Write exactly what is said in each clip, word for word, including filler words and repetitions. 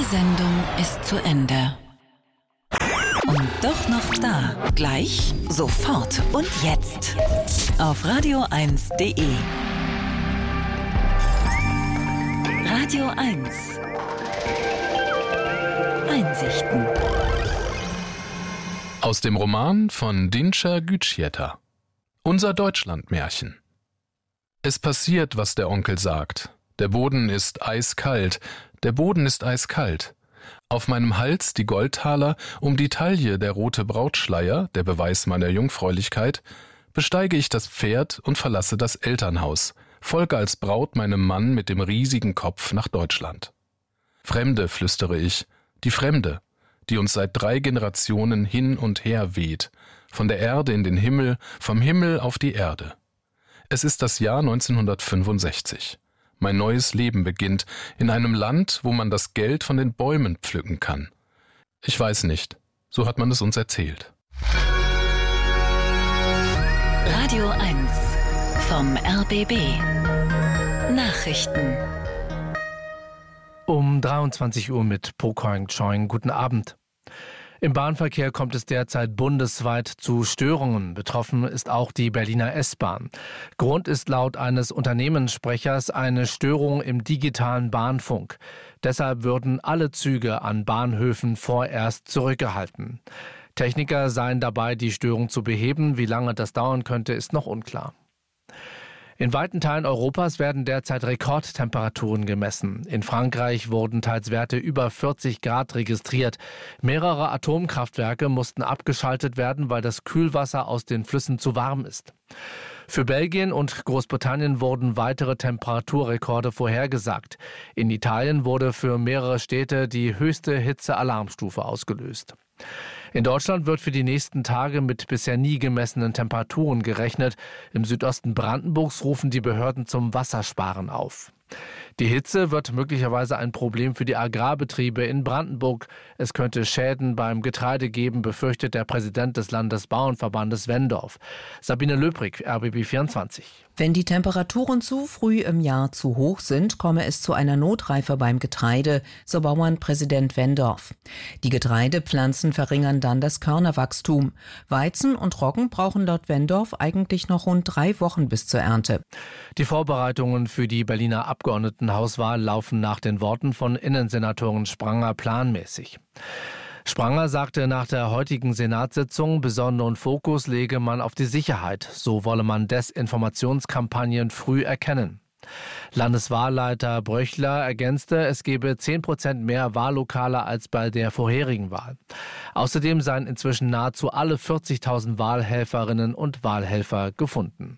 Sendung ist zu Ende. Und doch noch da. Gleich, sofort und jetzt. Auf radio eins punkt de. Radio eins. Einsichten. Aus dem Roman von Dinča Gyčeta. Unser Deutschlandmärchen. Es passiert, was der Onkel sagt. Der Boden ist eiskalt, der Boden ist eiskalt. Auf meinem Hals die Goldtaler, um die Taille der rote Brautschleier, der Beweis meiner Jungfräulichkeit, besteige ich das Pferd und verlasse das Elternhaus, folge als Braut meinem Mann mit dem riesigen Kopf nach Deutschland. Fremde, flüstere ich, die Fremde, die uns seit drei Generationen hin und her weht, von der Erde in den Himmel, vom Himmel auf die Erde. Es ist das Jahr neunzehnhundertfünfundsechzig. Mein neues Leben beginnt in einem Land, wo man das Geld von den Bäumen pflücken kann. Ich weiß nicht, so hat man es uns erzählt. Radio eins vom R B B. Nachrichten. Um dreiundzwanzig Uhr mit Po Koing Choing. Guten Abend. Im Bahnverkehr kommt es derzeit bundesweit zu Störungen. Betroffen ist auch die Berliner S-Bahn. Grund ist laut eines Unternehmenssprechers eine Störung im digitalen Bahnfunk. Deshalb würden alle Züge an Bahnhöfen vorerst zurückgehalten. Techniker seien dabei, die Störung zu beheben. Wie lange das dauern könnte, ist noch unklar. In weiten Teilen Europas werden derzeit Rekordtemperaturen gemessen. In Frankreich wurden teils Werte über vierzig Grad registriert. Mehrere Atomkraftwerke mussten abgeschaltet werden, weil das Kühlwasser aus den Flüssen zu warm ist. Für Belgien und Großbritannien wurden weitere Temperaturrekorde vorhergesagt. In Italien wurde für mehrere Städte die höchste Hitzealarmstufe ausgelöst. In Deutschland wird für die nächsten Tage mit bisher nie gemessenen Temperaturen gerechnet. Im Südosten Brandenburgs rufen die Behörden zum Wassersparen auf. Die Hitze wird möglicherweise ein Problem für die Agrarbetriebe in Brandenburg. Es könnte Schäden beim Getreide geben, befürchtet der Präsident des Landesbauernverbandes Wendorf. Sabine Löbrig, R B B vierundzwanzig. Wenn die Temperaturen zu früh im Jahr zu hoch sind, komme es zu einer Notreife beim Getreide, so Bauernpräsident Wendorf. Die Getreidepflanzen verringern dann das Körnerwachstum. Weizen und Roggen brauchen laut Wendorf eigentlich noch rund drei Wochen bis zur Ernte. Die Vorbereitungen für die Berliner Abgeordnetenhauswahl laufen nach den Worten von Innensenatorin Spranger planmäßig. Spranger sagte nach der heutigen Senatssitzung, besonderen Fokus lege man auf die Sicherheit. So wolle man Desinformationskampagnen früh erkennen. Landeswahlleiter Bröchler ergänzte, es gebe zehn Prozent mehr Wahllokale als bei der vorherigen Wahl. Außerdem seien inzwischen nahezu alle vierzigtausend Wahlhelferinnen und Wahlhelfer gefunden.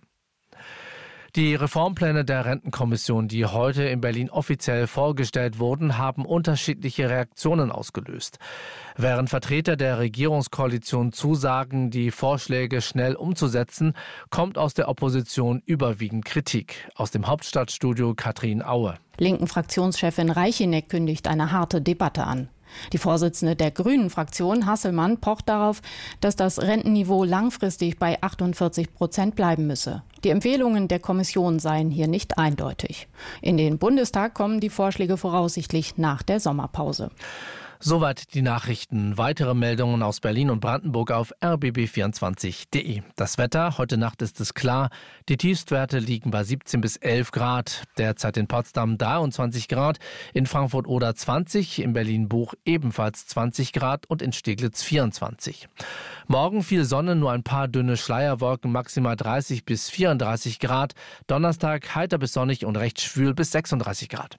Die Reformpläne der Rentenkommission, die heute in Berlin offiziell vorgestellt wurden, haben unterschiedliche Reaktionen ausgelöst. Während Vertreter der Regierungskoalition zusagen, die Vorschläge schnell umzusetzen, kommt aus der Opposition überwiegend Kritik. Aus dem Hauptstadtstudio Katrin Aue. Linken Fraktionschefin Reicheneck kündigt eine harte Debatte an. Die Vorsitzende der Grünen-Fraktion, Hasselmann, pocht darauf, dass das Rentenniveau langfristig bei achtundvierzig Prozent bleiben müsse. Die Empfehlungen der Kommission seien hier nicht eindeutig. In den Bundestag kommen die Vorschläge voraussichtlich nach der Sommerpause. Soweit die Nachrichten. Weitere Meldungen aus Berlin und Brandenburg auf r b b vierundzwanzig punkt de. Das Wetter, heute Nacht ist es klar. Die Tiefstwerte liegen bei siebzehn bis elf Grad. Derzeit in Potsdam dreiundzwanzig Grad, in Frankfurt-Oder zwanzig, in Berlin-Buch ebenfalls zwanzig Grad und in Steglitz vierundzwanzig. Morgen viel Sonne, nur ein paar dünne Schleierwolken, maximal dreißig bis vierunddreißig Grad. Donnerstag heiter bis sonnig und recht schwül bis sechsunddreißig Grad.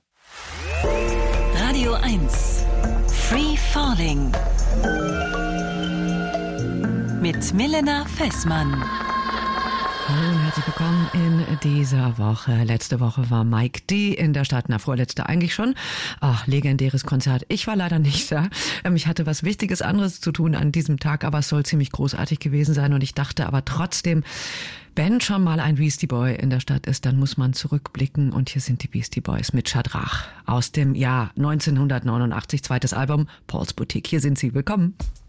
Radio eins. Free Falling mit Milena Fessmann. Hallo und herzlich willkommen in dieser Woche. Letzte Woche war Mike D. in der Stadt, na vorletzte eigentlich schon. Ach, legendäres Konzert. Ich war leider nicht da. Ich hatte was Wichtiges anderes zu tun an diesem Tag, aber es soll ziemlich großartig gewesen sein und ich dachte aber trotzdem, wenn schon mal ein Beastie Boy in der Stadt ist, dann muss man zurückblicken und hier sind die Beastie Boys mit Schadrach aus dem Jahr neunzehnhundertneunundachtzig, zweites Album, Paul's Boutique. Hier sind sie, willkommen.